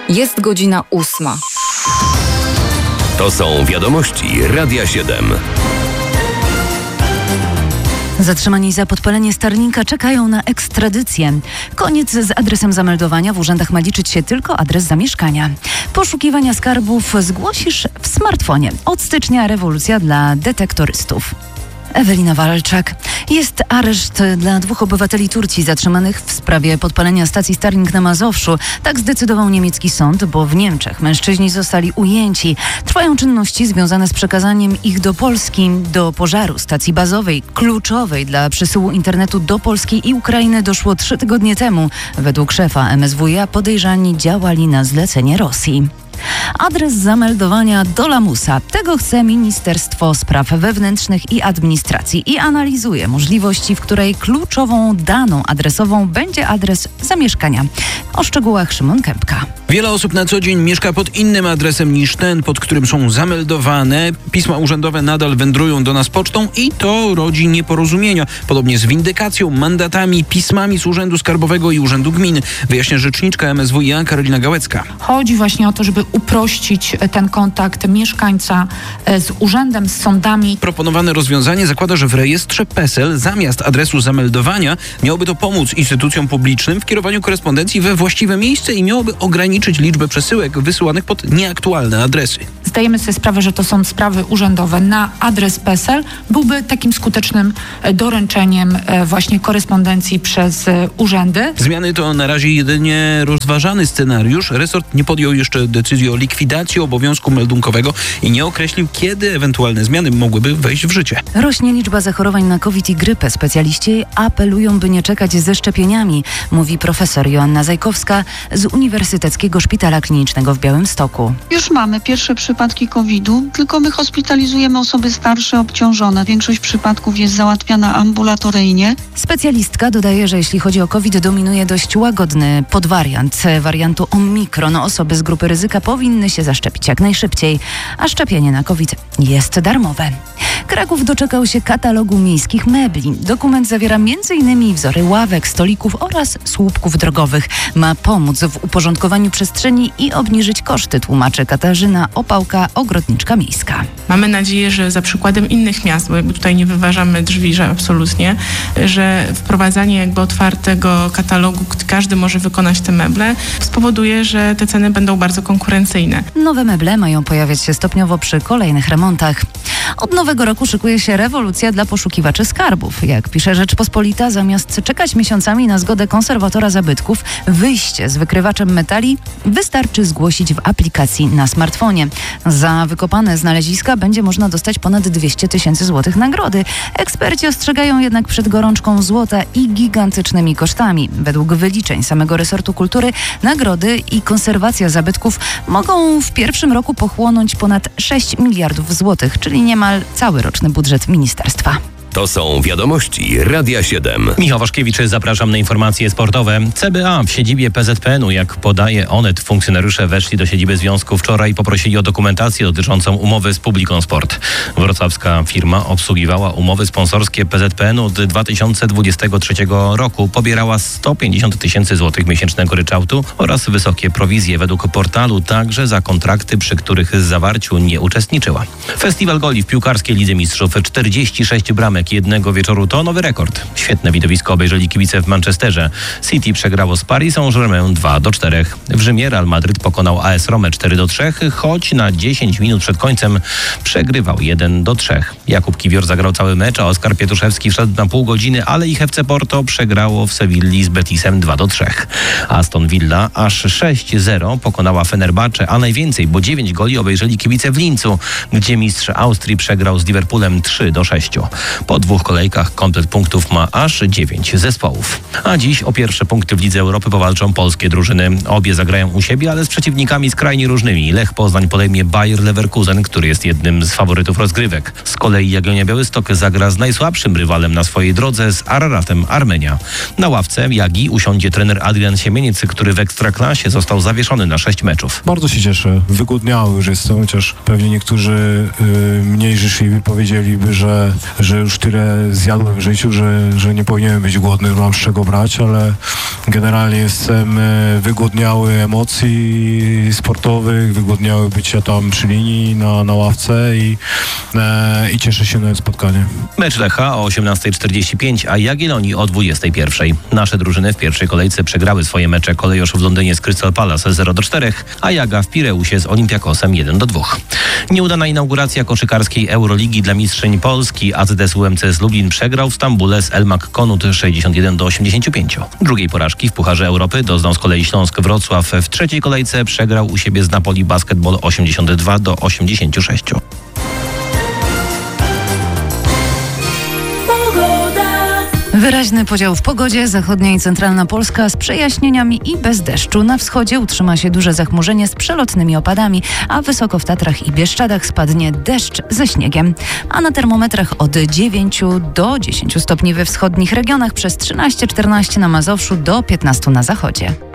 Jest godzina 8. To są wiadomości Radia 7. Zatrzymani za podpalenie Starlinka czekają na ekstradycję. Koniec z adresem zameldowania. W urzędach ma liczyć się tylko adres zamieszkania. Poszukiwania skarbów zgłosisz w smartfonie. Od stycznia rewolucja dla detektorystów. Ewelina Walczak. Jest areszt dla 2 obywateli Turcji zatrzymanych w sprawie podpalenia stacji Starlink na Mazowszu. Tak zdecydował niemiecki sąd, bo w Niemczech mężczyźni zostali ujęci. Trwają czynności związane z przekazaniem ich do Polski. Do pożaru stacji bazowej, kluczowej dla przesyłu internetu do Polski i Ukrainy doszło 3 tygodnie temu. Według szefa MSWiA podejrzani działali na zlecenie Rosji. Adres zameldowania do lamusa. Tego chce Ministerstwo Spraw Wewnętrznych i Administracji i analizuje możliwości, w której kluczową daną adresową będzie adres zamieszkania. O szczegółach Szymon Kępka. Wiele osób na co dzień mieszka pod innym adresem niż ten, pod którym są zameldowane. Pisma urzędowe nadal wędrują do nas pocztą i to rodzi nieporozumienia. Podobnie z windykacją, mandatami, pismami z Urzędu Skarbowego i Urzędu Gminy. Wyjaśnia rzeczniczka MSWiA Karolina Gałecka. Chodzi właśnie o to, żeby uprościć ten kontakt mieszkańca z urzędem, z sądami. Proponowane rozwiązanie zakłada, że w rejestrze PESEL zamiast adresu zameldowania miałoby to pomóc instytucjom publicznym w kierowaniu korespondencji we właściwe miejsce i miałoby ograniczyć liczbę przesyłek wysyłanych pod nieaktualne adresy. Zdajemy sobie sprawę, że to są sprawy urzędowe. Na adres PESEL byłby takim skutecznym doręczeniem właśnie korespondencji przez urzędy. Zmiany to na razie jedynie rozważany scenariusz. Resort nie podjął jeszcze decyzji o likwidacji obowiązku meldunkowego i nie określił, kiedy ewentualne zmiany mogłyby wejść w życie. Rośnie liczba zachorowań na COVID i grypę. Specjaliści apelują, by nie czekać ze szczepieniami, mówi profesor Joanna Zajkowska z Uniwersyteckiego Szpitala Klinicznego w Białymstoku. Już mamy pierwsze przypadki COVID-u, tylko my hospitalizujemy osoby starsze, obciążone. Większość przypadków jest załatwiana ambulatoryjnie. Specjalistka dodaje, że jeśli chodzi o COVID, dominuje dość łagodny podwariant wariantu Omikron. Osoby z grupy ryzyka powinny się zaszczepić jak najszybciej, a szczepienie na COVID jest darmowe. Kraków doczekał się katalogu miejskich mebli. Dokument zawiera m.in. wzory ławek, stolików oraz słupków drogowych. Ma pomóc w uporządkowaniu przestrzeni i obniżyć koszty, tłumaczy Katarzyna Opałka, ogrodniczka miejska. Mamy nadzieję, że za przykładem innych miast, bo jakby tutaj nie wyważamy drzwi, że absolutnie, że wprowadzanie jakby otwartego katalogu, każdy może wykonać te meble, spowoduje, że te ceny będą bardzo konkurencyjne. Nowe meble mają pojawiać się stopniowo przy kolejnych remontach. Od nowego roku szykuje się rewolucja dla poszukiwaczy skarbów. Jak pisze Rzeczpospolita, zamiast czekać miesiącami na zgodę konserwatora zabytków, wyjście z wykrywaczem metali wystarczy zgłosić w aplikacji na smartfonie. Za wykopane znaleziska będzie można dostać ponad 200 000 złotych nagrody. Eksperci ostrzegają jednak przed gorączką złota i gigantycznymi kosztami. Według wyliczeń samego resortu kultury nagrody i konserwacja zabytków mogą w pierwszym roku pochłonąć ponad 6 miliardów złotych, czyli niemal cały roczny budżet ministerstwa. To są wiadomości Radia 7. Michał Waszkiewicz, zapraszam na informacje sportowe. CBA w siedzibie PZPN-u, jak podaje Onet, funkcjonariusze weszli do siedziby związku wczoraj i poprosili o dokumentację dotyczącą umowy z Publiką Sport. Wrocławska firma obsługiwała umowy sponsorskie PZPN-u od 2023 roku. Pobierała 150 000 złotych miesięcznego ryczałtu oraz wysokie prowizje. Według portalu także za kontrakty, przy których zawarciu nie uczestniczyła. Festiwal goli w piłkarskiej Lidze Mistrzów. 46 bramek jednego wieczoru to nowy rekord. Świetne widowisko obejrzeli kibice w Manchesterze. City przegrało z Paris Saint-Germain 2-4. W Rzymie Real Madryt pokonał AS Romę 4-3, choć na 10 minut przed końcem przegrywał 1-3. Jakub Kiwior zagrał cały mecz, a Oskar Pietruszewski wszedł na pół godziny, ale ich FC Porto przegrało w Sewilli z Betisem 2-3. Aston Villa aż 6-0 pokonała Fenerbahce, a najwięcej, bo 9 goli obejrzeli kibice w Lincu, gdzie mistrz Austrii przegrał z Liverpoolem 3-6. Po 2 kolejkach komplet punktów ma aż 9 zespołów. A dziś o pierwsze punkty w Lidze Europy powalczą polskie drużyny. Obie zagrają u siebie, ale z przeciwnikami skrajnie różnymi. Lech Poznań podejmie Bayer Leverkusen, który jest jednym z faworytów rozgrywek. Z kolei Jagiellonia Białystok zagra z najsłabszym rywalem na swojej drodze, z Araratem Armenia. Na ławce Jagi usiądzie trener Adrian Siemieniec, który w Ekstraklasie został zawieszony na 6 meczów. Bardzo się cieszę. Wygłodniały już jestem, chociaż pewnie niektórzy mniej życzliwi powiedzieliby, że już tyle zjadłem w życiu, że nie powinienem być głodny, mam z czego brać, ale generalnie jestem wygłodniały emocji sportowych, wygłodniały bycia tam przy linii na ławce i cieszę się na spotkanie. Mecz Lecha o 18:45, a Jagiellonii o 21:00. Nasze drużyny w pierwszej kolejce przegrały swoje mecze Kolejoszów w Londynie z Crystal Palace 0-4, a Jaga w Pireusie z Olympiakosem 1-2. Nieudana inauguracja koszykarskiej Euroligi dla mistrzyń Polski. AZS UMCS Lublin przegrał w Stambule z Elmak Konut 61-85. Drugiej porażki w Pucharze Europy doznał z kolei Śląsk Wrocław. W trzeciej kolejce przegrał u siebie z Napoli Basketball 82-86. Wyraźny podział w pogodzie. Zachodnia i centralna Polska z przejaśnieniami i bez deszczu. Na wschodzie utrzyma się duże zachmurzenie z przelotnymi opadami, a wysoko w Tatrach i Bieszczadach spadnie deszcz ze śniegiem. A na termometrach od 9 do 10 stopni we wschodnich regionach, przez 13-14 na Mazowszu, do 15 na zachodzie.